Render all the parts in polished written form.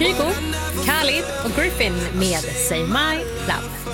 Kygo, Khalid och Griffin med Save My Love.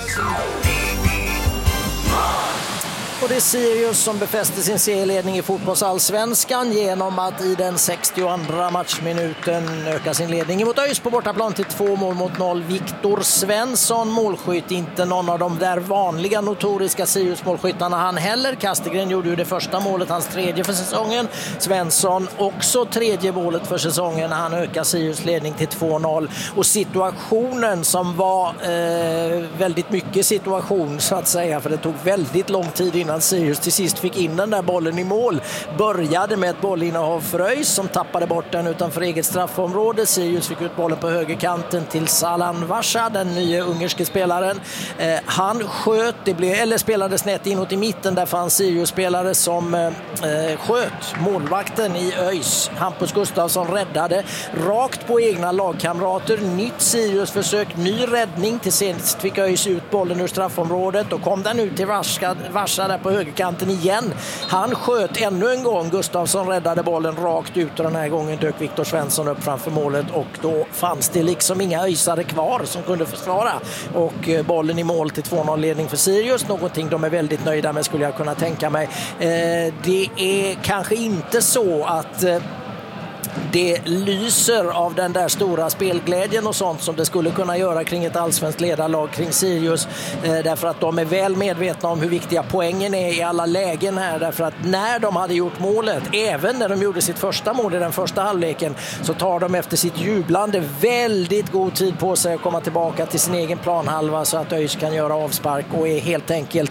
Och det är Sirius som befäster sin serieledning i fotbollsallsvenskan genom att i den 62:a matchminuten öka sin ledning mot ÖIS på bortaplan till 2-0. Viktor Svensson, målskytt, inte någon av de där vanliga notoriska Sirius-målskyttarna han heller. Kastegren gjorde ju det första målet, hans tredje för säsongen. Svensson också tredje målet för säsongen när han ökar Sirius ledning till 2-0. Och situationen som var väldigt mycket situation så att säga, för det tog väldigt lång tid innan Sirius till sist fick in den där bollen i mål. Började med ett bollinnehav för ÖIS som tappade bort den utanför eget straffområde. Sirius fick ut bollen på högerkanten till Salan Vasha, den nya ungerske spelaren. Han sköt, spelade snett inåt i mitten, där fanns Sirius-spelare som sköt målvakten i ÖIS. Hampus Gustafsson räddade rakt på egna lagkamrater. Nytt Sirius-försök, ny räddning. Till sist fick ÖIS ut bollen ur straffområdet och kom den ut till Vasha där på högerkanten igen. Han sköt ännu en gång. Gustafsson räddade bollen rakt ut och den här gången dök Viktor Svensson upp framför målet och då fanns det liksom inga öisare kvar som kunde försvara. Och bollen i mål till 2-0-ledning för Sirius. Någonting de är väldigt nöjda med, skulle jag kunna tänka mig. Det är kanske inte så att det lyser av den där stora spelglädjen och sånt som det skulle kunna göra kring ett allsvenskt ledarlag kring Sirius, därför att de är väl medvetna om hur viktiga poängen är i alla lägen här, därför att när de hade gjort målet, även när de gjorde sitt första mål i den första halvleken, så tar de efter sitt jublande väldigt god tid på sig att komma tillbaka till sin egen planhalva så att ÖIS kan göra avspark och är helt enkelt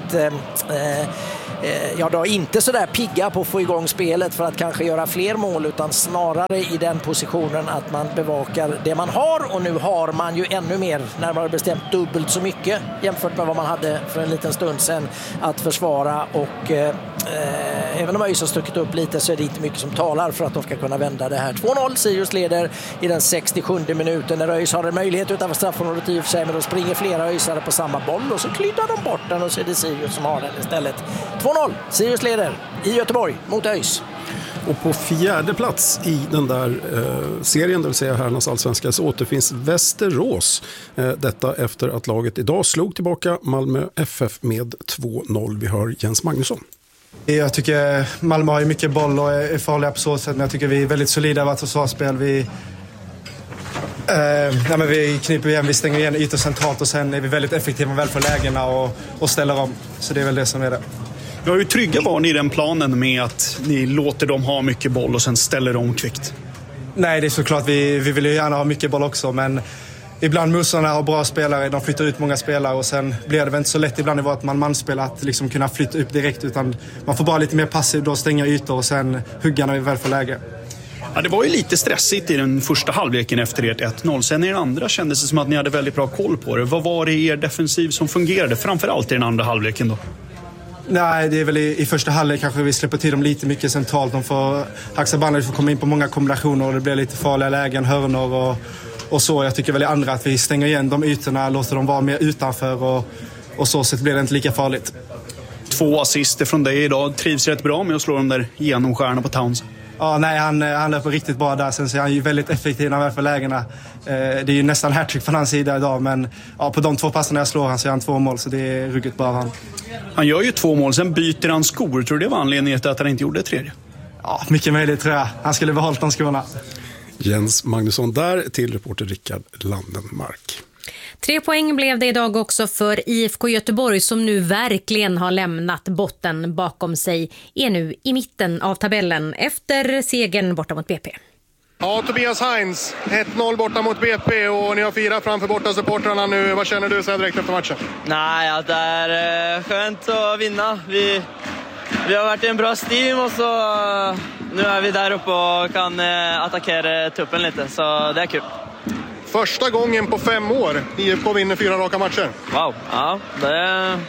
då inte så där pigga på att få igång spelet för att kanske göra fler mål, utan snarare i den positionen att man bevakar det man har, och nu har man ju ännu mer, när man har bestämt dubbelt så mycket jämfört med vad man hade för en liten stund sedan att försvara, och även om ÖIS har stuckit upp lite så är det inte mycket som talar för att de ska kunna vända det här. 2-0, Sirius leder i den 67:e minuten när ÖIS har en möjlighet utanför straffområdet i och för sig, men då springer flera ÖISare på samma boll och så kryddar de bort den och så är det Sirius som har den istället. 2-0, Sirius leder i Göteborg mot ÖIS. Och på fjärde plats i den där serien, det vill säga herrarnas allsvenska, så återfinns Västerås. Detta efter att laget idag slog tillbaka Malmö FF med 2-0. Vi hör Jens Magnusson. Jag tycker Malmö har mycket boll och är farliga på så sätt, men jag tycker vi är väldigt solida i vårt försvarsspel. Vi kniper igen, vi stänger igen ytor centralt och sen är vi väldigt effektiva väl för lägena och ställer om. Så det är väl det som är det. Hur trygga var ni i den planen med att ni låter dem ha mycket boll och sen ställer om kvickt? Nej, det är såklart. Vi vill ju gärna ha mycket boll också, men ibland motståndarna har bra spelare, de flyttar ut många spelare och sen blir det väl inte så lätt ibland i vårt man-spel att liksom kunna flytta upp direkt, utan man får bara lite mer passiv då, stänga ytor och sen hugga när vi väl får läge. Ja, det var ju lite stressigt i den första halvleken efter ert 1-0. Sen i den andra kändes det som att ni hade väldigt bra koll på det. Vad var det i er defensiv som fungerade, framförallt i den andra halvleken då? Nej, det är väl i första halvlek kanske vi släpper till dem lite mycket centralt. De får Haksabanovic får komma in på många kombinationer och det blir lite farliga lägen, hörnor och så. Jag tycker väl i andra att vi stänger igen de ytorna, låter dem vara mer utanför och så blir det inte lika farligt. 2 assister från dig idag. Trivs rätt bra med att slå de där genomskärna på Towns. Ja, nej, han löper riktigt bra där. Sen så är han ju väldigt effektiv när han är för lägena. Det är ju nästan hattrick från hans sida idag, men ja, på de 2 passarna jag slår han så är han 2 mål, så det är ruggigt bra av han. Han gör ju 2 mål, sen byter han skor. Tror du det var anledningen till att han inte gjorde 3? Ja, mycket möjligt tror jag. Han skulle behållit de skorna. Jens Magnusson där till reporter Rickard Landenmark. 3 poäng blev det idag också för IFK Göteborg, som nu verkligen har lämnat botten bakom sig, är nu i mitten av tabellen efter segern borta mot BP. Ja, Tobias Heinz, 1-0 borta mot BP och ni har firat framför borta supportrarna nu. Vad känner du så här direkt efter matchen? Nej, ja, det är skönt att vinna. Vi har varit i en bra steam och så nu är vi där uppe och kan attackera tuppen lite, så det är kul. Första gången på 5 år IFK vinner 4 raka matcher. Wow, ja, det är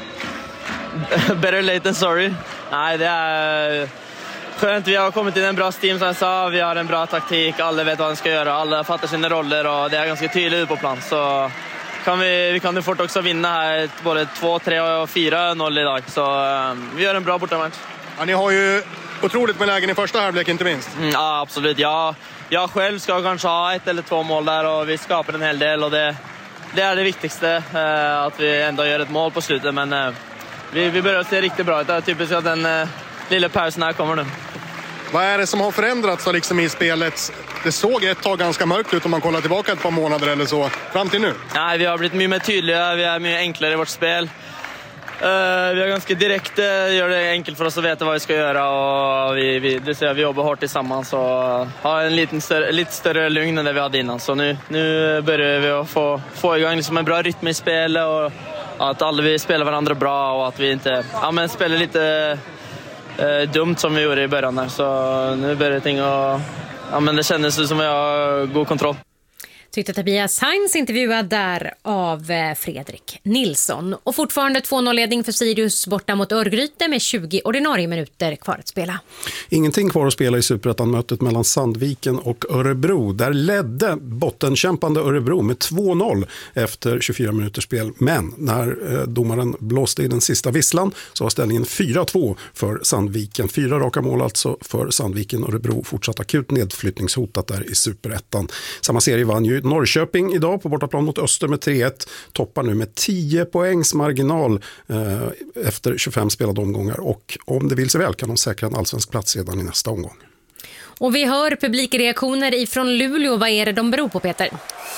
better late than sorry. Nej, det är skönt. Vi har kommit in en bra team som jag sa. Vi har en bra taktik, alla vet vad de ska göra. Alla fattar sina roller och det är ganska tydligt på plan. Så vi kan ju fort också vinna här både 2, 3 och 4-0 idag. Så vi gör en bra bortamatch. Ja, ni har ju otroligt med lägen i första halvlek inte minst. Ja, absolut. Jag själv ska kanske ha 1 eller 2 mål där och vi skapar en hel del och det är det viktigaste, att vi ändå gör ett mål på slutet, men vi börjar se riktigt bra ut. Det är typiskt att den lilla pausen här kommer nu. Vad är det som har förändrats då liksom i spelet? Det såg ett tag ganska mörkt ut om man kollar tillbaka ett par månader eller så, fram till nu. Nej, vi har blivit mycket mer tydliga, vi är mycket enklare i vårt spel. Vi är ganska direkt, gör det enkelt för oss att veta vad vi ska göra och vi jobbar hårt tillsammans och har en lite större lugn än det vi hade innan. Så nu börjar vi att få igång liksom en bra rytm i spelet och att alla vi spelar varandra bra och att vi inte spelar lite dumt som vi gjorde i början där. Så nu börjar ting och det kändes som att jag har god kontroll. Tyckte Tobias Heinz, intervjuad där av Fredrik Nilsson. Och fortfarande 2-0-ledning för Sirius borta mot Örgryte med 20 ordinarie minuter kvar att spela. Ingenting kvar att spela i Superettan-mötet mellan Sandviken och Örebro. Där ledde bottenkämpande Örebro med 2-0 efter 24 minuters spel. Men när domaren blåste i den sista visslan så var ställningen 4-2 för Sandviken. 4 raka mål alltså för Sandviken. Örebro fortsatt akut nedflyttningshotat där i Superettan. Samma serie vann ju Norrköping idag på bortaplan mot Öster med 3-1. Toppar nu med 10 poängs marginal efter 25 spelade omgångar. Och om det vill sig väl kan de säkra en allsvensk plats redan i nästa omgång. Och vi hör publikreaktioner ifrån Luleå. Vad är det de beror på, Peter?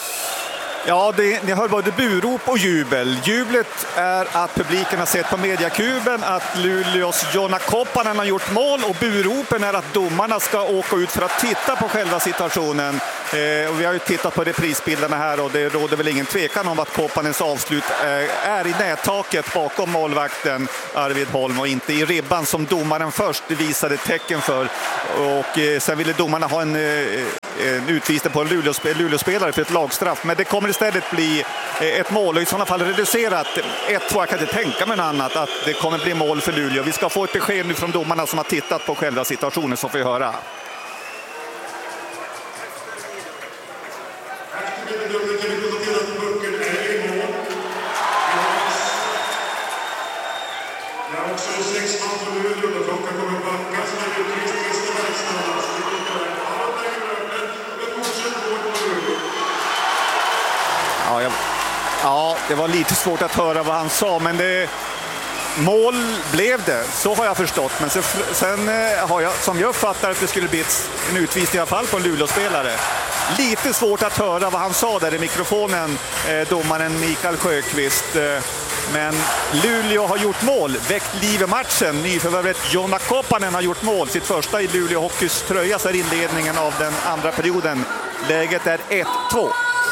Ja, ni hör både burop och jubel. Jublet är att publiken har sett på mediakuben att Luleås Jonna Koppanen har gjort mål, och buropen är att domarna ska åka ut för att titta på själva situationen. Och vi har ju tittat på reprisbilderna här och det råder väl ingen tvekan om att Koppanens avslut är i nättaket bakom målvakten Arvid Holm och inte i ribban som domaren först visade tecken för. Och sen ville domarna ha en utvisning på en Luleå-spelare för ett lagstraff. Men det kommer istället bli ett mål och i sådana fall reducerat 1-2. Jag kan inte tänka mig något annat att det kommer bli mål för Luleå. Vi ska få ett besked nu från domarna som har tittat på själva situationen, så får vi höra. Ja, det var lite svårt att höra vad han sa, men mål blev det, så har jag förstått. Men sen har jag, som jag uppfattar att det skulle bli en utvisning i alla fall på en Luleå-spelare. Lite svårt att höra vad han sa där i mikrofonen, domaren Mikael Sjöqvist. Men Luleå har gjort mål, väckt liv i matchen. Nyförvärvet Jonna Koppanen har gjort mål, sitt första i Luleå Hockeys tröja så är inledningen av den andra perioden. Läget är 1-2.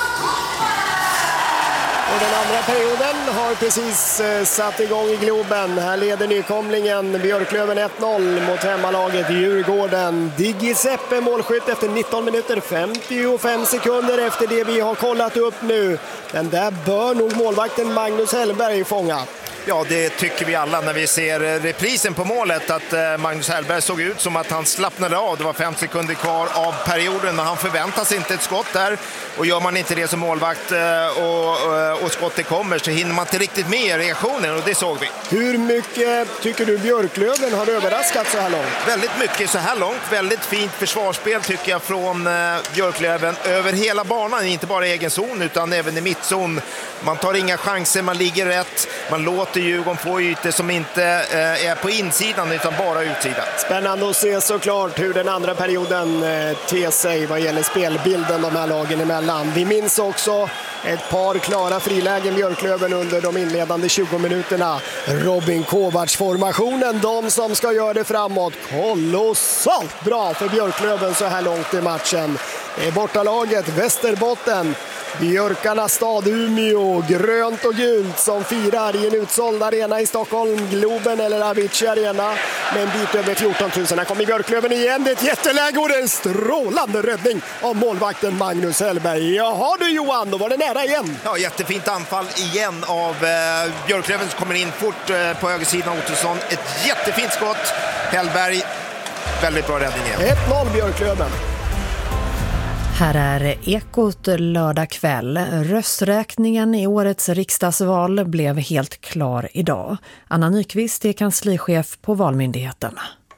Och den andra perioden har precis satt igång i Globen. Här leder nykomlingen Björklöven 1-0 mot hemmalaget Djurgården. Diggi Seppe målskytt efter 19 minuter 55 sekunder efter det vi har kollat upp nu. Den där bör nog målvakten Magnus Hellberg fånga. Ja, det tycker vi alla när vi ser reprisen på målet, att Magnus Hellberg såg ut som att han slappnade av. Det var 5 sekunder kvar av perioden, men han förväntar sig inte ett skott där. Och gör man inte det som målvakt och skottet kommer så hinner man inte riktigt med reaktionen, och det såg vi. Hur mycket tycker du Björklöven har överraskat så här långt? Väldigt mycket så här långt. Väldigt fint försvarsspel tycker jag från Björklöven över hela banan, inte bara i egen zon utan även i mittzon. Man tar inga chanser, man ligger rätt, man låter Djurgården få ytor som inte är på insidan utan bara utsidan. Spännande att se såklart hur den andra perioden ter sig vad gäller spelbilden de här lagen emellan. Vi minns också ett par klara frilägen Björklöven under de inledande 20 minuterna. Robin Kovacs-formationen, de som ska göra det framåt. Kolossalt bra för Björklöven så här långt i matchen. Det är bortalaget Västerbotten. Björkarnas stad Umeå, grönt och gult som firar i en utsåld arena i Stockholm, Globen eller Avicii Arena med en bit över 14 000. Här kommer Björklöven igen, det är ett jätteläge och det är en strålande räddning av målvakten Magnus Hellberg. Jaha du Johan, då var det nära igen. Ja, jättefint anfall igen av Björklöven som kommer in fort på högersidan. Ottosson, ett jättefint skott. Hellberg, väldigt bra räddning igen. 1-0 Björklöven. Här är Ekot lördag kväll. Rösträkningen i årets riksdagsval blev helt klar idag. Anna Nyqvist är kanslichef på Valmyndigheten.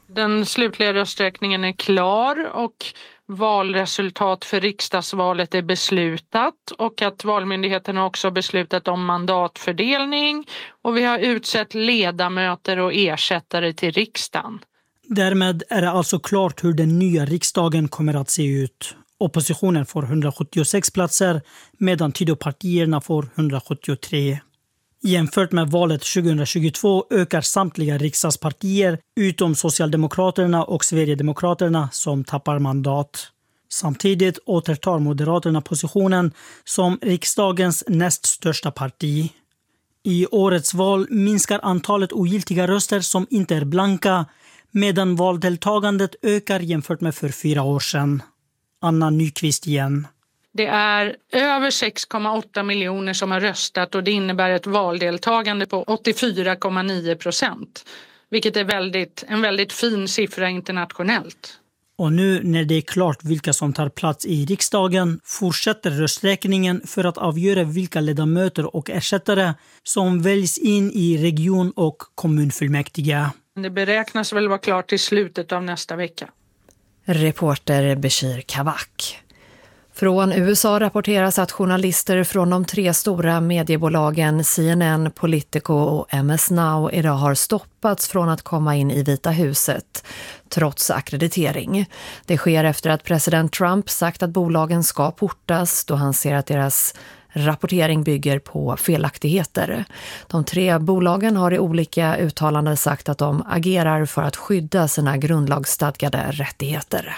Den slutliga rösträkningen är klar och valresultat för riksdagsvalet är beslutat och att Valmyndigheten har också beslutat om mandatfördelning och vi har utsett ledamöter och ersättare till riksdagen. Därmed är det alltså klart hur den nya riksdagen kommer att se ut. Oppositionen får 176 platser medan Tidöpartierna får 173. Jämfört med valet 2022 ökar samtliga riksdagspartier utom Socialdemokraterna och Sverigedemokraterna som tappar mandat. Samtidigt återtar Moderaterna positionen som riksdagens näst största parti. I årets val minskar antalet ogiltiga röster som inte är blanka medan valdeltagandet ökar jämfört med för 4 år sedan. Anna Nyqvist igen. Det är över 6,8 miljoner som har röstat och det innebär ett valdeltagande på 84,9%. Vilket är en väldigt fin siffra internationellt. Och nu när det är klart vilka som tar plats i riksdagen fortsätter rösträkningen för att avgöra vilka ledamöter och ersättare som väljs in i region- och kommunfullmäktige. Det beräknas väl vara klart till slutet av nästa vecka. Reporter Bashir Kavak. Från USA rapporteras att journalister från de 3 stora mediebolagen CNN, Politico och MS Now idag har stoppats från att komma in i Vita huset, trots akkreditering. Det sker efter att president Trump sagt att bolagen ska portas då han ser att deras rapportering bygger på felaktigheter. De 3 bolagen har i olika uttalanden sagt att de agerar för att skydda sina grundlagsstadgade rättigheter.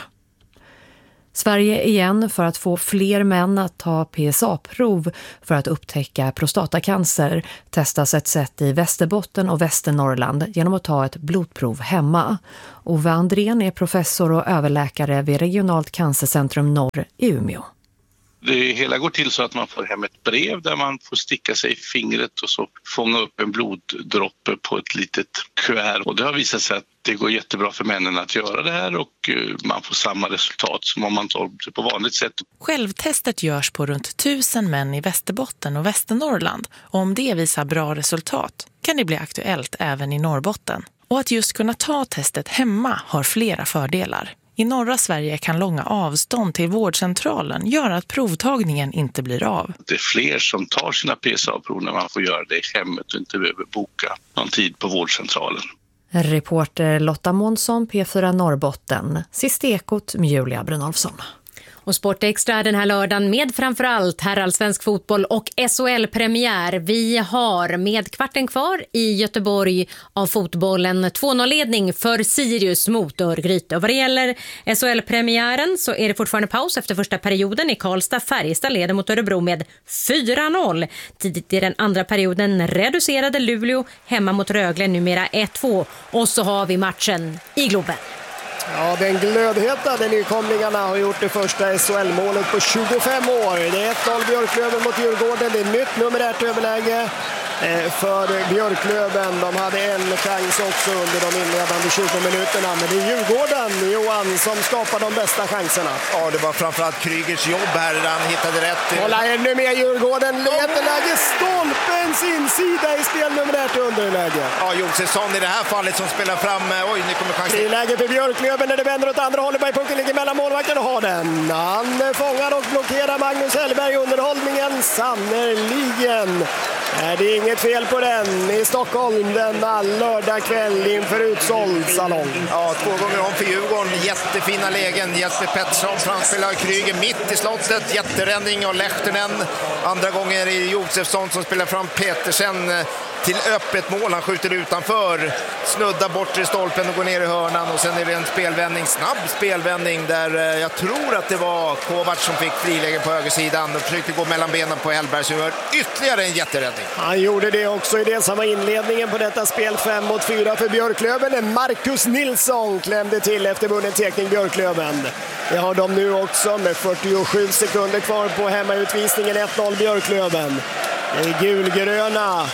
Sverige igen för att få fler män att ta PSA-prov för att upptäcka prostatacancer testas ett sätt i Västerbotten och Västernorrland genom att ta ett blodprov hemma. Ove Andrén är professor och överläkare vid Regionalt cancercentrum Norr i Umeå. Det hela går till så att man får hem ett brev där man får sticka sig i fingret och så fånga upp en bloddroppe på ett litet kuvert. Och det har visat sig att det går jättebra för männen att göra det här och man får samma resultat som om man tar det på vanligt sätt. Självtestet görs på runt 1000 män i Västerbotten och Västernorrland. Och om det visar bra resultat kan det bli aktuellt även i Norrbotten. Och att just kunna ta testet hemma har flera fördelar. I norra Sverige kan långa avstånd till vårdcentralen göra att provtagningen inte blir av. Det är fler som tar sina PSA-prov när man får göra det i hemmet och inte behöver boka någon tid på vårdcentralen. Reporter Lotta Månsson, P4 Norrbotten. Sist Ekot med Julia Brynolfsson. Och Sportextra den här lördagen med framförallt herrallsvensk fotboll och SHL-premiär. Vi har med kvarten kvar i Göteborg av fotbollen 2-0-ledning för Sirius mot Örgryte. Och vad det gäller SHL-premiären så är det fortfarande paus efter första perioden i Karlstad. Färjestad leder mot Örebro med 4-0. Tidigt i den andra perioden reducerade Luleå hemma mot Rögle numera 1-2. Och så har vi matchen i Globen. Ja, den glödhetade nykomlingarna har gjort det första SHL-målet på 25 år. Det är 1-0 Björklöven mot Djurgården. Det är nytt numerärt överläge för Björklöven. De hade en chans också under de inledande 20 minuterna. Men det är Djurgården, Johan, som skapar de bästa chanserna. Ja, det var framförallt Krygers jobb här där han hittade rätt. Kolla ännu mer Djurgården. Läge stolpens insida i spel numerärt underläge. Ja, Josefsson i det här fallet som spelar fram. Oj, nu kommer chansen. Det är läge för Björklöven när det vänder åt andra hållet. Bara pucken ligger mellan målvakten och har den. Han fångar och blockerar Magnus Hellberg underhållningen. Sannerligen. Det är inget fel på den i Stockholm denna lördag kväll inför utsåld salong. Ja, 2 gånger om för Djurgården. Jättefina lägen. Jesper Pettersson framspelar Kryger mitt i slottet. Jätteräddning av Lehtinen. Andra gånger är Josefsson som spelar fram Petersen till öppet mål. Han skjuter utanför, snuddar bort i stolpen och går ner i hörnan. Och sen är det en spelvändning, snabb spelvändning där jag tror att det var Kovac som fick frilägen på högersidan och försökte gå mellan benen på Hellberg. Så gör ytterligare en jätteräddning. Han gjorde det också i det som var inledningen på detta spel 5-4 för Björklöven. Marcus Nilsson klämde till efter vunnen tekning Björklöven. Det har de nu också med 47 sekunder kvar på hemmautvisningen 1-0 Björklöven. Det är gulgröna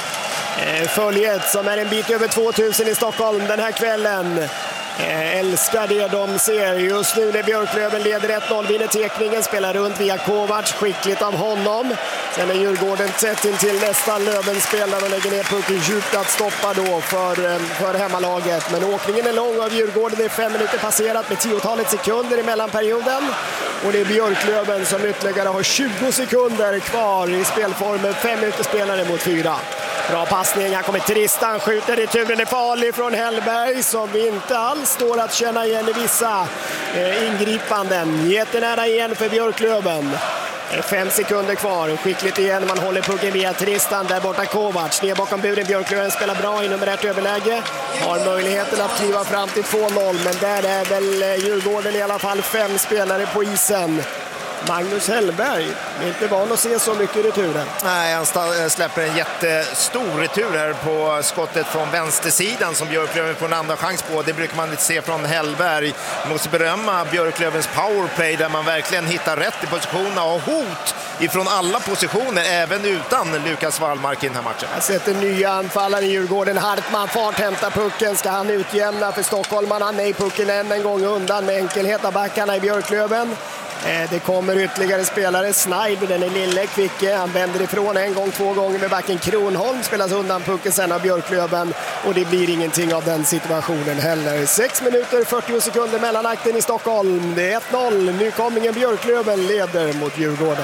följet som är en bit över 2000 i Stockholm den här kvällen. Älskar det de ser. Just nu när Björklöven leder 1-0 vinner tekningen, spelar runt via Kovac, skickligt av honom. Sen är Djurgården tätt in till nästan Lövenspelare och lägger ner pucken djupt att stoppa då för hemmalaget. Men åkningen är lång av Djurgården. Det är 5 minuter passerat med 10-talet sekunder i mellanperioden. Och det är Björklöven som ytterligare har 20 sekunder kvar i spelformen. 5 minuter spelare mot 4. Bra passning, han kommer Tristan, skjuter, returen är farlig från Hellberg som inte alls står att känna igen i vissa ingripanden. Jättenära igen för Björklöven. 5 sekunder kvar, skickligt igen, man håller pucken via Tristan, där borta Kovacs, ner bakom buren, Björklöven spelar bra i nummer 1 överläge, har möjligheten att kliva fram till 2-0, men där är väl Djurgården i alla fall 5 spelare på isen. Magnus Hellberg är inte van att se så mycket returer. Nej, han släpper en jättestor retur här på skottet från vänstersidan som Björklöven får en andra chans på. Det brukar man inte se från Hellberg. Man måste berömma Björklövens powerplay där man verkligen hittar rätt i positionerna och hot ifrån alla positioner, även utan Lukas Wallmark i den här matchen. Jag sätter nya anfallare i Djurgården. Hartman fart, hämtar pucken. Ska han utjämna för stockholmarna? Nej, pucken än en gång undan med enkelhet av backarna i Björklöven. Det kommer ytterligare spelare. Schneider, den är lille, Kvicke. Han vänder ifrån en gång, 2 gånger med backen. Kronholm spelas undan pucken sen av Björklöven. Och det blir ingenting av den situationen heller. 6 minuter, 40 sekunder mellanakten i Stockholm. Det är 1-0. Nykomlingen Björklöven leder mot Djurgården.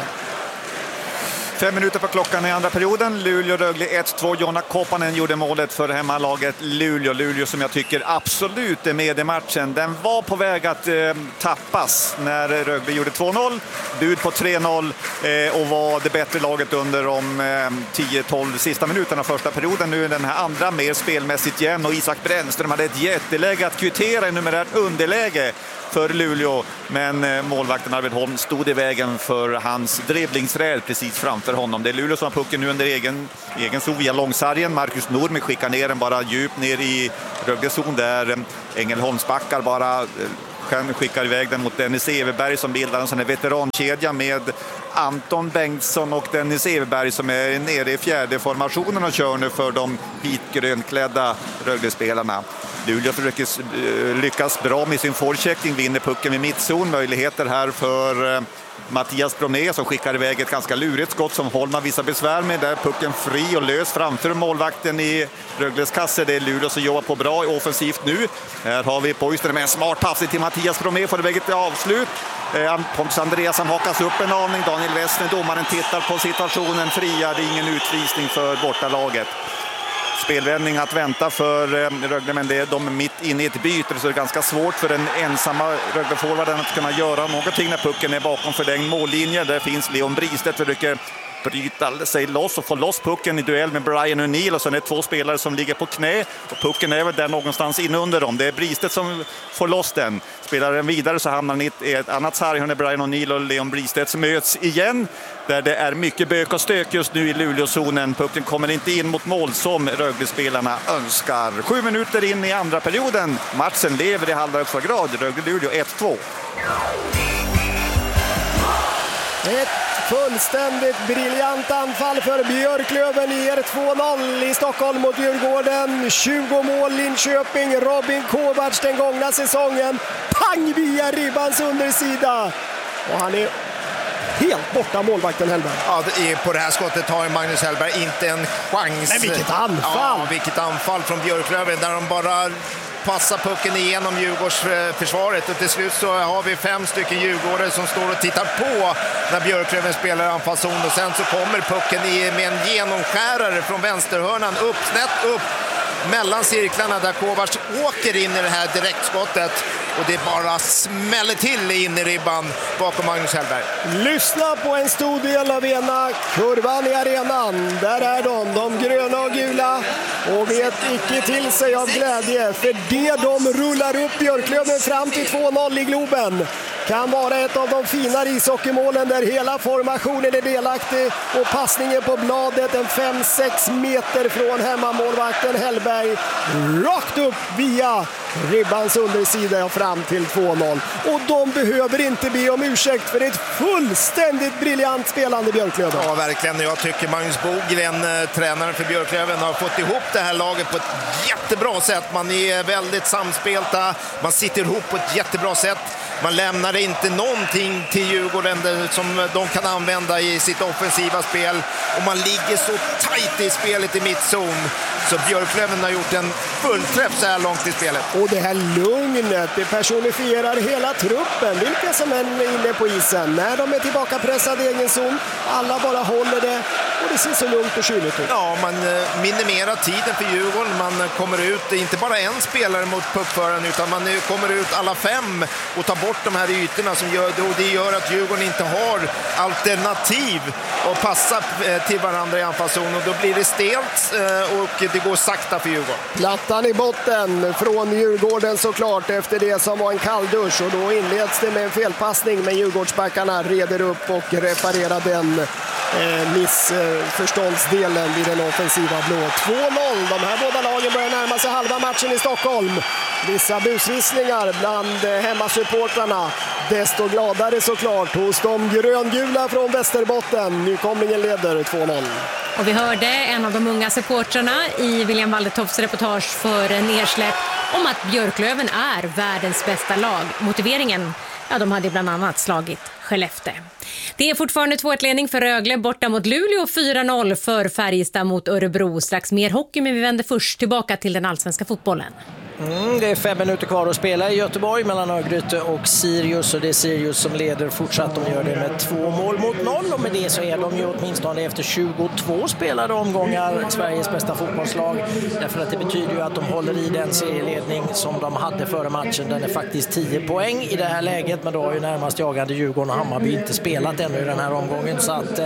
5 minuter på klockan i andra perioden. Luleå-Rögle 1-2. Jonna Koppanen gjorde målet för hemmalaget Luleå. Luleå som jag tycker absolut är med i matchen. Den var på väg att tappas när Rögle gjorde 2-0. Bud på 3-0 och var det bättre laget under de 10-12 sista minuterna första perioden. Nu är den här andra mer spelmässigt jämn och Isak Brännström hade ett jätteläge att kvittera i numerärt underläge för Luleå, men målvakten Arvid Holm stod i vägen för hans dribblingsräd precis framför honom. Det är Luleå som har pucken nu under egen zon via långsargen. Marcus Nordme skickar ner den bara djupt ner i Rögles zon där Ängelholms backar bara skickar iväg den mot Dennis Everberg som bildar en sån här veterankedja med Anton Bengtsson och Dennis Everberg som är nere i fjärde formationen och kör nu för de vitgrönklädda Rögle-spelarna. Luleå lyckas bra med sin forechecking, vinner pucken vid mittzon. Möjligheter här för Mattias Bromé som skickar iväg ett ganska lurigt skott som Holm har vissa besvär med. Där pucken fri och lös framför målvakten i Rögles kasse. Det är Luleå som jobbar på bra offensivt nu. Här har vi Poister med en smart passning till Mattias Bromé för iväg ett avslut. Pontus Andreasson hakas upp en aning. Daniel Westner, domaren, tittar på situationen. Fria, det är ingen utvisning för bortalaget. Spelvändning att vänta för Rögle, men det är de mitt inne i ett byte så det är ganska svårt för den ensamma Rögle-forwarden att kunna göra någonting när pucken är bakom förlängd mållinje. Där finns Leon Bristedt för att bryta sig loss och få loss pucken i duell med Brian O'Neill, och sen är det 2 spelare som ligger på knä och pucken är väl där någonstans inunder dem. Det är Bristedt som får loss den. Spelar den vidare så hamnar den i ett annat sarg när Brian O'Neill och Leon Bristedt möts igen. Där det är mycket bök och stök just nu i Luleå-zonen. Pucken kommer inte in mot mål som Rögle-spelarna önskar. 7 minuter in i andra perioden. Matchen lever i allra högsta grad. Rögle-Luleå 1-2. Ett fullständigt briljant anfall för Björklöven ger 2-0 i Stockholm mot Djurgården. 20 mål Linköping, Robin Kovacs den gångna säsongen. Pang via ribbans undersida. Och han är helt borta, målvakten Hellberg. Ja, på det här skottet har Magnus Hellberg inte en chans. Men vilket anfall! Ja, vilket anfall från Björklöven där de bara passar pucken igenom Djurgårdsförsvaret, och till slut så har vi 5 stycken djurgårdare som står och tittar på när Björklöven spelar anfallszon, och sen så kommer pucken med en genomskärare från vänsterhörnan snett upp mellan cirklarna där Kovacs åker in i det här direktskottet, och det bara smäller till in i ribban bakom Magnus Hellberg. Lyssna på en stor del av ena kurvan i arenan. Där är de gröna och gula, och vet icke till sig av glädje för det de rullar upp Björklöven fram till 2-0 i Globen. Kan vara ett av de finare ishockeymålen där hela formationen är delaktig, och passningen på bladet en 5-6 meter från hemmamålvakten Hellberg rakt upp via ribbans undersida och fram till 2-0. Och de behöver inte be om ursäkt för ett fullständigt briljant spelande Björklöven. Ja, verkligen. Jag tycker Magnus Bogren, tränaren för Björklöven, har fått ihop det här laget på ett jättebra sätt. Man är väldigt samspelta, man sitter ihop på ett jättebra sätt. Man lämnar inte någonting till Djurgården som de kan använda i sitt offensiva spel. Och man ligger så tajt i spelet i mittzon. Så Björklöven har gjort en fullträff så här långt i spelet. Och det här lugnet, det personifierar hela truppen. Vilka som är inne på isen. När de är tillbaka pressade i egen zon. Alla bara håller det. Och det ser så lugnt och kyligt ut. Ja, man minimerar tiden för Djurgården. Man kommer ut, inte bara en spelare mot puckföraren, utan man kommer ut alla 5 och tar bort de här ytorna som gör, och det gör att Djurgården inte har alternativ att passa till varandra i anfallszon, och då blir det stelt och det går sakta för Djurgården. Plattan i botten från Djurgården såklart efter det som var en kalldusch, och då inleds det med en felpassning, men Djurgårdsbackarna reder upp och reparerar den missförståndsdelen vid den offensiva blå. 2-0. De här båda lagen börjar närma sig halva matchen i Stockholm. Vissa busvisslingar bland hemmasupportrarna. Desto gladare såklart hos de gröngula från Västerbotten. Nykomlingen leder 2-0. Och vi hörde en av de unga supportrarna i William Waldertofts reportage för Nersläpp om att Björklöven är världens bästa lag. Motiveringen, ja, de hade bland annat slagit Skellefteå. Det är fortfarande 2-1-ledning för Rögle borta mot Luleå, 4-0 för Färjestad mot Örebro. Strax mer hockey, men vi vänder först tillbaka till den allsvenska fotbollen. Det är 5 minuter kvar att spela i Göteborg mellan Örgryte och Sirius, och det är Sirius som leder fortsatt. De gör det med 2-0, och med det så är de ju åtminstone efter 22 spelade omgångar Sveriges bästa fotbollslag, därför att det betyder ju att de håller i den serieledning som de hade före matchen. Den är faktiskt 10 poäng i det här läget, men då har ju närmast jagande Djurgården och Hammarby inte spelat ännu i den här omgången, så att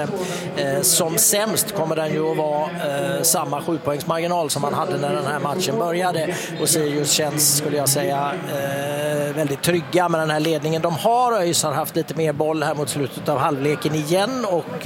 som sämst kommer den ju att vara samma 7-poängsmarginal som man hade när den här matchen började, och Sirius känns, skulle jag säga, väldigt trygga med den här ledningen. De har haft lite mer boll här mot slutet av halvleken igen och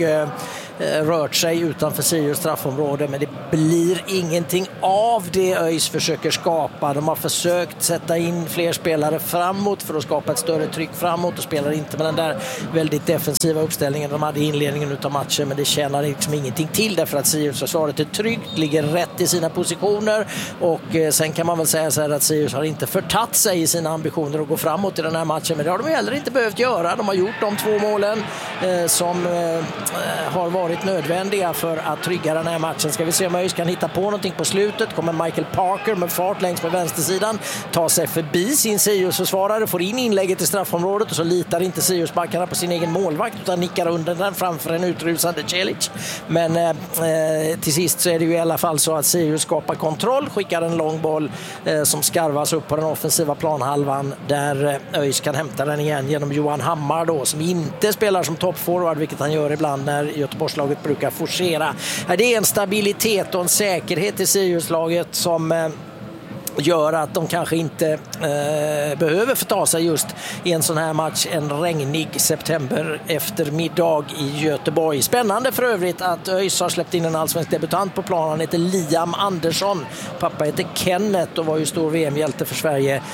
rört sig utanför Sirius straffområde, men det blir ingenting av det ÖIS försöker skapa. De har försökt sätta in fler spelare framåt för att skapa ett större tryck framåt, och spelar inte med den där väldigt defensiva uppställningen de hade i inledningen utav matchen, men det tjänar liksom ingenting till, därför att Sirius försvaret är tryggt, ligger rätt i sina positioner, och sen kan man väl säga så här att Sirius har inte förtatt sig i sina ambitioner att gå framåt i den här matchen, men det har de heller inte behövt göra. De har gjort de 2 målen som har varit nödvändiga för att trygga den här matchen. Ska vi se om ÖIS kan hitta på någonting på slutet. Kommer Michael Parker med fart längs med vänstersidan, tar sig förbi sin Sirius-försvarare, får in inlägget i straffområdet, och så litar inte Sirius-backarna på sin egen målvakt utan nickar under den framför en utrusande Celic. Men till sist så är det ju i alla fall så att Sirius skapar kontroll, skickar en lång boll som skarvas upp på den offensiva planhalvan, där ÖIS kan hämta den igen genom Johan Hammar då, som inte spelar som toppforward, vilket han gör ibland när Göteborgslaget brukar forcera. Det är en stabilitet och en säkerhet i Sirius-laget som gör att de kanske inte behöver förta sig just i en sån här match en regnig september eftermiddag i Göteborg. Spännande för övrigt att ÖIS har släppt in en allsvensk debutant på planen. Han heter Liam Andersson. Pappa heter Kenneth och var ju stor VM-hjälte för Sverige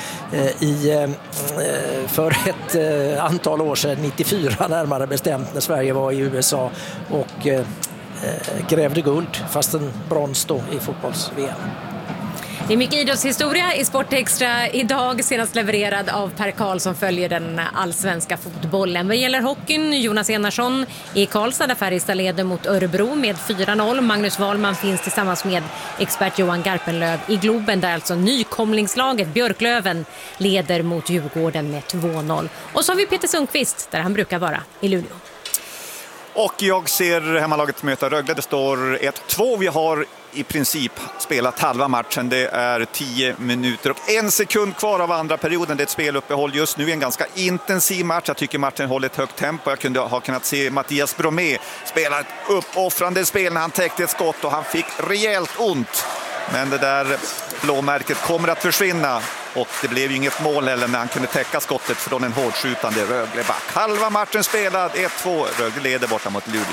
för ett antal år sedan, 94 närmare bestämt, när Sverige var i USA och grävde guld, fast en brons då i fotbolls-VM. Det är mycket idrottshistoria i Sportextra idag, senast levererad av Per Karlsson, följer den allsvenska fotbollen. Vad gäller hockeyn, Jonas Enarsson i Karlstad, där Färjestad leder mot Örebro med 4-0. Magnus Wahlman finns tillsammans med expert Johan Garpenlöv i Globen, där alltså nykomlingslaget Björklöven leder mot Djurgården med 2-0. Och så har vi Peter Sundqvist, där han brukar vara, i Luleå. Och jag ser hemmalaget möta Rögle. Det står 1-2. Vi har i princip spelat halva matchen. Det är 10 minuter och 1 sekund kvar av andra perioden. Det är ett speluppehåll just nu. En ganska intensiv match. Jag tycker matchen håller ett högt tempo. Jag kunde ha kunnat se Mattias Bromé spela ett uppoffrande spel när han täckte ett skott, och han fick rejält ont. Men det där blåmärket kommer att försvinna, och det blev ju inget mål heller när han kunde täcka skottet från en hårdskjutande Rögleback. Halva matchen spelad, 1-2. Rögle leder borta mot Luleå.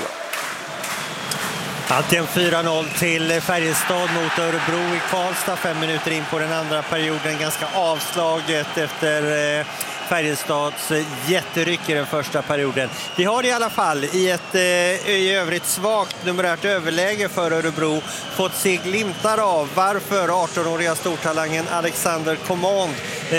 Alltid 4-0 till Färjestad mot Örebro i Karlstad. 5 minuter in på den andra perioden. Ganska avslaget efter Färjestads jätteryck i den första perioden. Vi har i alla fall i ett i övrigt svagt numerärt överläge för Örebro fått se glimtar av varför 18-åriga stortalangen Alexander Command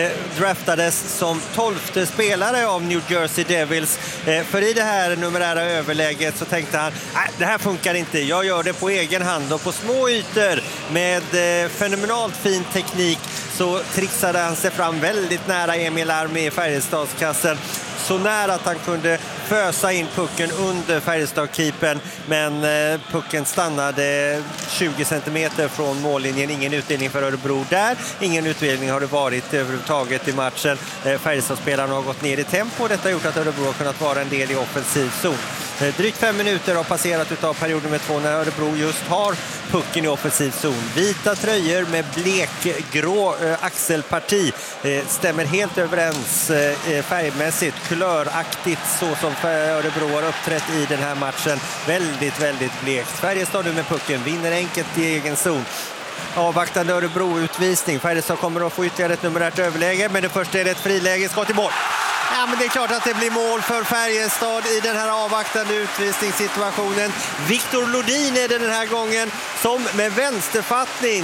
draftades som 12:e spelare av New Jersey Devils. För i det här numerära överläget så tänkte han, det här funkar inte, jag gör det på egen hand, och på små ytor med fenomenalt fin teknik så trixade han sig fram väldigt nära Emil Armé i Färjestadskassen. Så nära att han kunde fösa in pucken under Färjestad-keepern, men pucken stannade 20 centimeter från mållinjen. Ingen utdelning för Örebro där. Ingen utdelning har det varit överhuvudtaget i matchen. Färjestadspelarna har gått ner i tempo och detta har gjort att Örebro har kunnat vara en del i offensiv zon. Drygt 5 minuter har passerat utav period nummer 2 när Örebro just har pucken i offensiv zon. Vita tröjor med blekgrå axelparti stämmer helt överens färgmässigt, kulöraktigt så som Örebro har uppträtt i den här matchen. Väldigt, väldigt blekt. Färjestad nu med pucken, vinner enkelt i egen zon. Avvaktande Örebro-utvisning. Färjestad kommer att få ytterligare ett numerärt överläge, men det första är ett friläge, skott i mål. Ja, men det är klart att det blir mål för Färjestad i den här avvaktande utvisningssituationen. Viktor Lodin är det den här gången som med vänsterfattning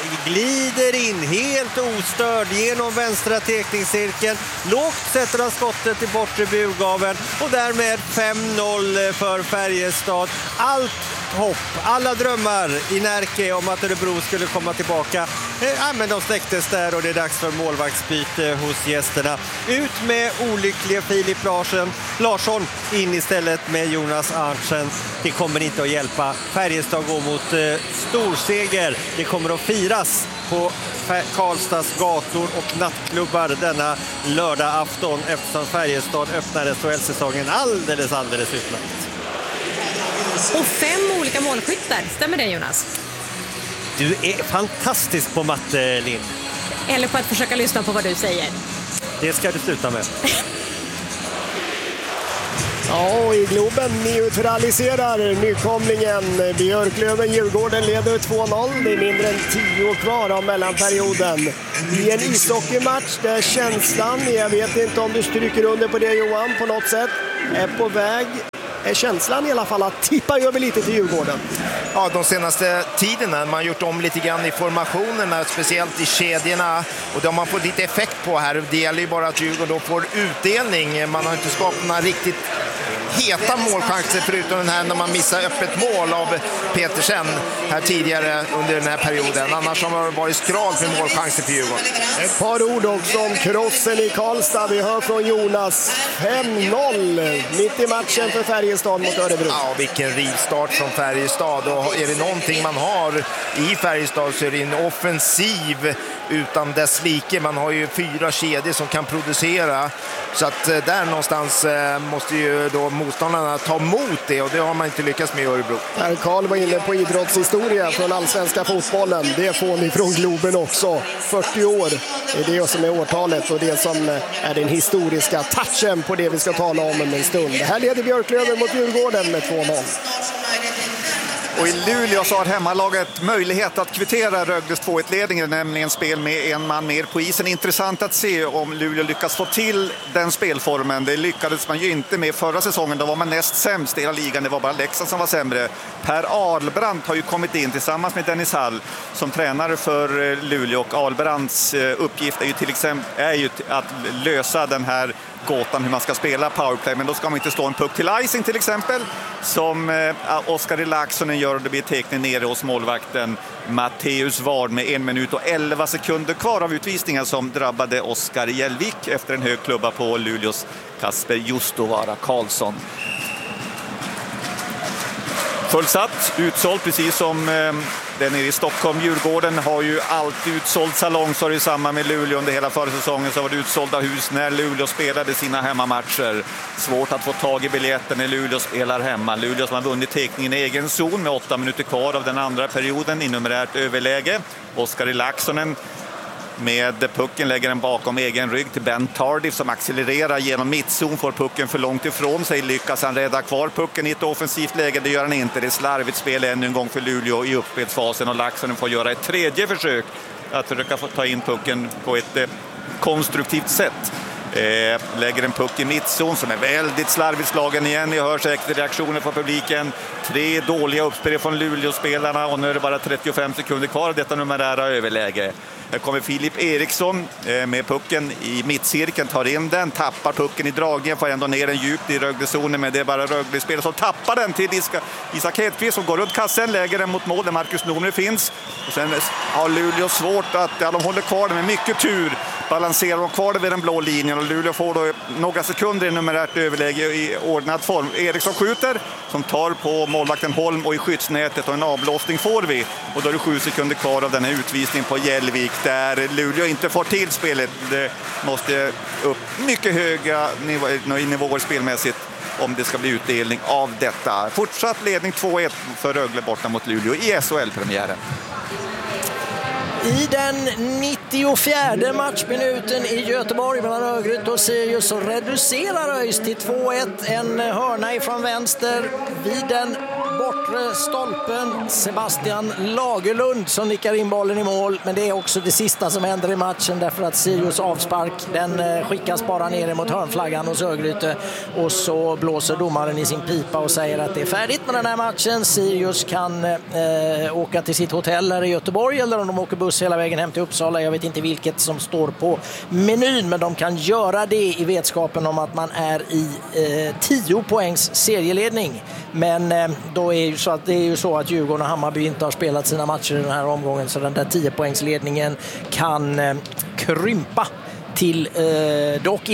glider in helt ostörd genom vänstra tekningscirkeln. Lågt sätter han skottet i bortre burgaveln och därmed 5-0 för Färjestad. Allt hopp, alla drömmar i Närke om att Örebro skulle komma tillbaka. Men de släcktes där och det är dags för målvaktsbyte hos gästerna. Ut med olyckliga Filip Larsson, in istället med Jonas Arntzen. Det kommer inte att hjälpa. Färjestad går mot storseger. Det kommer att firas på Karlstads gator och nattklubbar denna lördag afton eftersom Färjestad öppnade SHL-säsongen alldeles utmärkt. Och 5 olika målskyttar, stämmer det Jonas? Du är fantastisk på matte, Lind. Eller på att försöka lyssna på vad du säger. Det ska du sluta med. Ja, i Globen neutraliserar nykomlingen. Björklöven-Djurgården leder 2-0. Det är mindre än 10 kvar av mellanperioden. I en ishockeymatch där känslan, jag vet inte om du stryker under på det Johan, på något sätt är på väg. Är känslan i alla fall att tippa över lite till Djurgården? Ja, de senaste tiderna man har gjort om lite grann i formationerna, speciellt i kedjorna, och det har man fått lite effekt på här. Det gäller ju bara att Djurgården då får utdelning. Man har inte skapat några riktigt heta målchanser förutom den här när man missar öppet mål av Petersen här tidigare under den här perioden. Annars har det varit skralt med målchanser för Djurgården. Ett par ord också om krossen i Karlstad. Vi hör från Jonas. 5-0 mitt i matchen för Färjestad mot Örebro. Ja, vilken rivstart från Färjestad. Och är det någonting man har i Färjestad så är det en offensiv utan dess like. Man har ju 4 kedjor som kan producera. Så att där någonstans måste ju då motståndarna ta emot det, och det har man inte lyckats med i Örebro. Per Karl var inne på idrottshistoria från allsvenska fotbollen. Det får ni från Globen också. 40 år är det som är årtalet och det som är den historiska touchen på det vi ska tala om en stund. Det här leder Björklöven mot Djurgården med 2-0. Och i Luleå så har hemmalaget möjlighet att kvittera Rögles 2-1-ledningen, nämligen spel med en man mer på isen. Intressant att se om Luleå lyckas få till den spelformen. Det lyckades man ju inte med förra säsongen. Då var man näst sämst i hela ligan. Det var bara Leksand som var sämre. Per Ahlbrandt har ju kommit in tillsammans med Dennis Hall som tränare för Luleå. Och Ahlbrandts uppgift är ju till exempel att lösa den här gåtan hur man ska spela powerplay, men då ska man inte stå en puck till icing till exempel som Oskar Laaksonen gör, och det blir teckning nere hos målvakten Matteus Ward med 1 minut och 11 sekunder kvar av utvisningen som drabbade Oskar Jelvik efter en hög klubba på Luleås Kasper Justovara Karlsson. Fullsatt, utsålt precis som den nere i Stockholm. Djurgården har ju alltid utsålt salong, så är det samma med Luleå. Under hela förra säsongen så var det utsålda hus när Luleå spelade sina hemmamatcher. Svårt att få tag i biljetten när Luleå spelar hemma. Luleå som har vunnit teckningen i egen zon med 8 minuter kvar av den andra perioden i numerärt överläge. Oskar Laaksonen med pucken lägger den bakom egen rygg till Ben Tardif som accelererar genom mittzon, får pucken för långt ifrån sig. Lyckas han rädda kvar pucken i ett offensivt läge? Det gör han inte. Det är slarvigt spel ännu en gång för Luleå i uppspelsfasen, och Laaksonen får göra ett tredje försök att försöka få ta in pucken på ett konstruktivt sätt. Lägger en puck i mittzon som är väldigt slarvigt slagen igen. Ni hör säkert reaktioner från publiken. 3 dåliga uppspel från Luleå-spelarna och nu är det bara 35 sekunder kvar av detta numerära överläge. Här kommer Filip Eriksson med pucken i mittcirkeln, tar in den, tappar pucken i dragningen, får ändå ner den djupt i Rögle-zonen, men det är bara Rögle-spelare som tappar den till Isak Hedqvist som går runt kassen, lägger den mot mål där Marcus Norner finns. Och sen har Luleå svårt att, de håller kvar det med mycket tur, balanserar de kvar det vid den blå linjen och Luleå får då några sekunder i numerärt överläge i ordnad form. Eriksson skjuter som tar på målvakten Holm och i skyddsnätet och en avblåsning får vi. Och då är det 7 sekunder kvar av den här utvisningen på Gällvik där Luleå inte får till spelet. Det måste upp mycket höga nivåer spelmässigt om det ska bli utdelning av detta. Fortsatt ledning 2-1 för Rögle borta mot Luleå i SHL-premiären. I den 94:e matchminuten i Göteborg mellan Örgryte och Sirius så reducerar ÖIS till 2-1. En hörna ifrån vänster vid den bortre stolpen. Sebastian Lagerlund som nickar in bollen i mål. Men det är också det sista som händer i matchen därför att Sirius avspark den skickas bara ner mot hörnflaggan hos Örgryte. Och så blåser domaren i sin pipa och säger att det är färdigt med den här matchen. Sirius kan åka till sitt hotell här i Göteborg eller om de åker buss hela vägen hem till Uppsala. Jag vet inte vilket som står på menyn, men de kan göra det i vetskapen om att man är i 10 poängs serieledning. Men då är ju så att det är ju så att Djurgården och Hammarby inte har spelat sina matcher i den här omgången, så den där 10 poängsledningen kan krympa till dock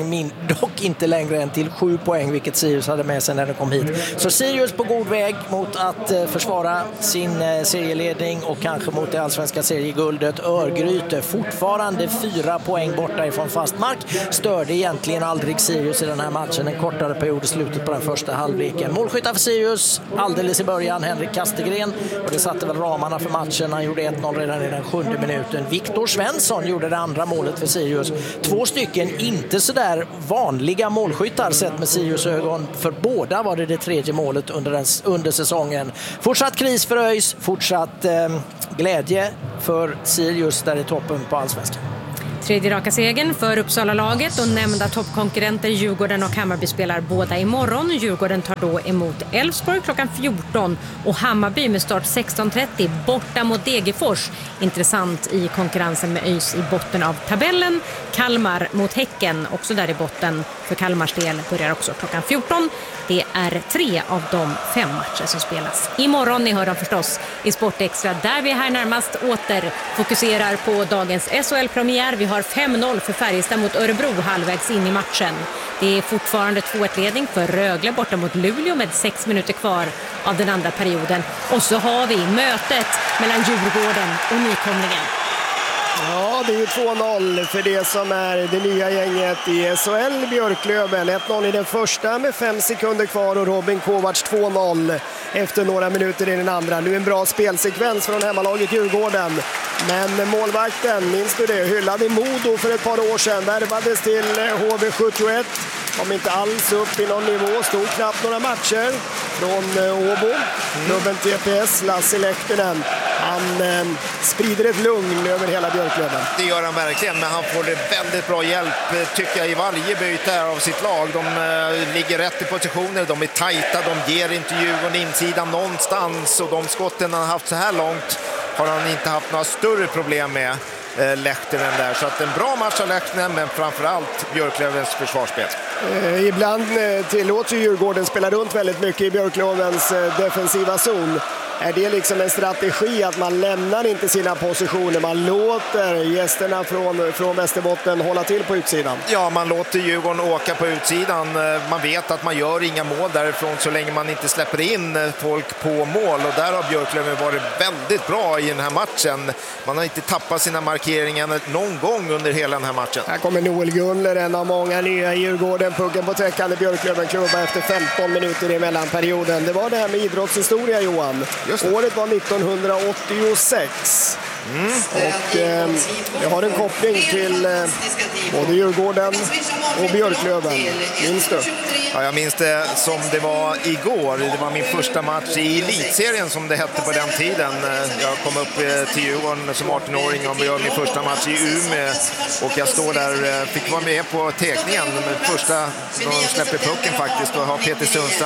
inte längre än till 7 poäng, vilket Sirius hade med sig när de kom hit. Så Sirius på god väg mot att försvara sin serieledning och kanske mot det allsvenska serieguldet. Örgryte fortfarande 4 poäng borta ifrån fast mark. Störde egentligen aldrig Sirius i den här matchen. En kortare period i slutet på den första halvleken. Målskyttar för Sirius alldeles i början, Henrik Kastegren, och det satte väl ramarna för matchen. Han gjorde 1-0 redan i den 7:e minuten. Viktor Svensson gjorde det andra målet för Sirius. 2 stycken inte så där vanliga målskyttar sett med Sirius ögon. För båda var det 3:e målet under säsongen. Fortsatt kris för ÖIS, fortsatt glädje för Sirius där i toppen på allsvenskan. 3:e raka segern för Uppsala-laget och nämnda toppkonkurrenter Djurgården och Hammarby spelar båda imorgon. Djurgården tar då emot Elfsborg klockan 14 och Hammarby med start 16:30 borta mot Degerfors. Intressant i konkurrensen med ÖIS i botten av tabellen. Kalmar mot Häcken, också där i botten för Kalmars del, börjar också klockan 14. Det är 3 av de 5 matcher som spelas imorgon. Ni hör dem förstås i Sportextra där vi här närmast åter fokuserar på dagens SHL-premiär. Vi har 5-0 för Färjestad mot Örebro halvvägs in i matchen. Det är fortfarande 2-1-ledning för Rögle borta mot Luleå med 6 minuter kvar av den andra perioden. Och så har vi mötet mellan Djurgården och nykomlingen. Ja, det är ju 2-0 för det som är det nya gänget i SHL, Björklöven. 1-0 i den första med 5 sekunder kvar och Robin Kovacs 2-0 efter några minuter i den andra. Nu en bra spelsekvens från hemmalaget Djurgården. Men målvakten, minns du det, hyllade Modo för ett par år sedan. Värvades till HV71. Kom inte alls upp i någon nivå, stod knappt några matcher från Åbo. Klubben TPS, Lasse Lehtinen. Han sprider ett lugn över hela Björklöven. Det gör han verkligen, men han får väldigt bra hjälp tycker jag i varje byte av sitt lag. De ligger rätt i positioner, de är tajta, de ger inte Djurgården insidan någonstans och de skotten han har haft så här långt har han inte haft några större problem med. Lehtinen där, så att en bra match av Lehtinen, men framförallt Björklövens försvarsspel. Ibland tillåter Djurgården spela runt väldigt mycket i Björklövens defensiva zon. Är det liksom en strategi att man lämnar inte sina positioner, man låter gästerna från Västerbotten hålla till på utsidan? Ja, man låter Djurgården åka på utsidan. Man vet att man gör inga mål därifrån så länge man inte släpper in folk på mål, och där har Björklöven varit väldigt bra i den här matchen. Man har inte tappat sina markeringar någon gång under hela den här matchen. Här kommer Noel Gunler, en av många nya i Djurgården. Pucken på täckande Björklöven-klubba efter 15 minuter i mellanperioden. Det var det här med idrottshistoria, Johan. Året var 1986. Och jag har en koppling till både Djurgården och Björklöven. Minns du? Ja, jag minns det som det var igår. Det var min första match i elitserien som det hette på den tiden. Jag kom upp till Djurgården som 18-åring och gör min första match i Umeå. Och jag står där, fick vara med på teckningen. Första, de släpper pucken faktiskt och har Peter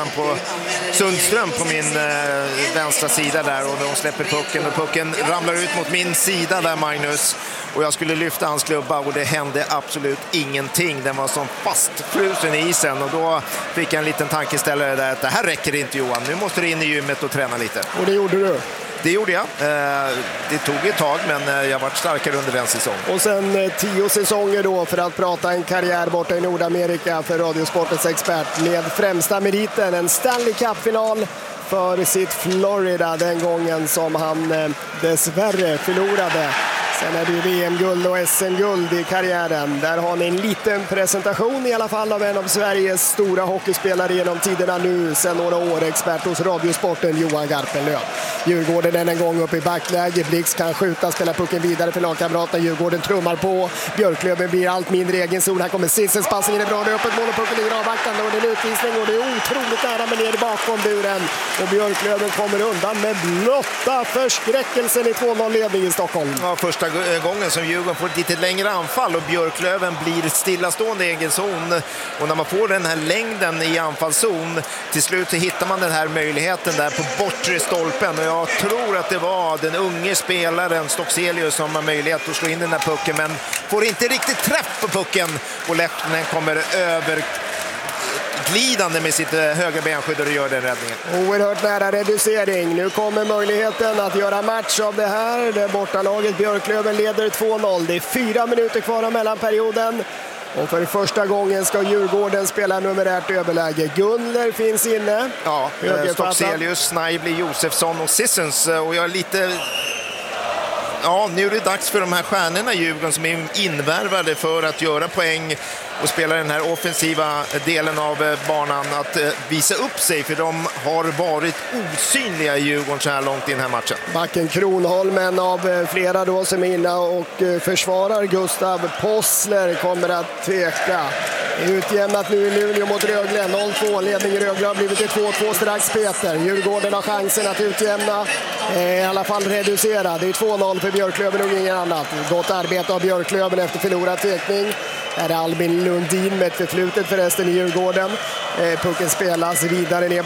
Sundström på min vänstra sida där. Och de släpper pucken och pucken ramlar ut mot min sida där, Magnus. Och jag skulle lyfta hans klubba och det hände absolut ingenting. Den var som fastfrusen i isen och då fick jag en liten tankeställare där att det här räcker inte, Johan. Nu måste du in i gymmet och träna lite. Och det gjorde du? Det gjorde jag. Det tog ett tag, men jag var starkare under den säsongen. Och sen 10 säsonger då för att prata en karriär borta i Nordamerika för Radiosportens expert med främsta meriten en Stanley Cup-final för sitt Florida den gången som han dessvärre förlorade. Sen är det VM-guld och SM-guld i karriären. Där har ni en liten presentation i alla fall av en av Sveriges stora hockeyspelare genom tiderna nu sedan några år. Expert hos Radiosporten, Johan Garpenlöv. Djurgården än en gång upp i backläge. Blix kan skjuta, spela pucken vidare för lagkamraterna. Djurgården trummar på. Björklöven blir allt mindre egen zon. Här kommer Sissens passning, är bra. Det är öppet mål och pucken ligger avvaktande. Och det är en utvisning och det är otroligt nära men ner bakom buren. Och Björklöven kommer undan med blotta förskräckelsen i 2-0-ledning i Stockholm. Ja, första gången som Djurgården får ett lite längre anfall och Björklöven blir stillastående i egen zon. Och när man får den här längden i anfallszon, till slut så hittar man den här möjligheten där på bortre stolpen. Och jag tror att det var den unge spelaren Stockselius som har möjlighet att slå in den här pucken, men får inte riktigt träff på pucken. Och Lehtinen kommer över glidande med sitt högra benskydd och gör den räddningen. Oerhört nära reducering. Nu kommer möjligheten att göra match av det här. Det bortalaget Björklöven leder 2-0. Det är 4 minuter kvar av mellanperioden. Och för första gången ska Djurgården spela numerärt överläge. Gunler finns inne. Ja, Stockselius, Snajbli, Josefsson och Sissons. Och jag är lite... Ja, nu är det dags för de här stjärnorna i Djurgården som är invärvade för att göra poäng och spela den här offensiva delen av banan att visa upp sig, för de har varit osynliga i Djurgården så här långt i den här matchen. Backen Kronholm, en av flera då som är inne och försvarar Gustav Possler, kommer att tveka. Utjämnat nu i Luleå mot Rögle, 0-2, ledning i Rögle har blivit till 2-2 strax Peter. Djurgården har chansen att utjämna, i alla fall reducera. Det är 2-0 för Björklöven och inget annat. Gott arbete av Björklöven efter förlorad tekning. Är det Albin Lundin med ett förflutet förresten i Djurgården. Pucken spelas vidare ner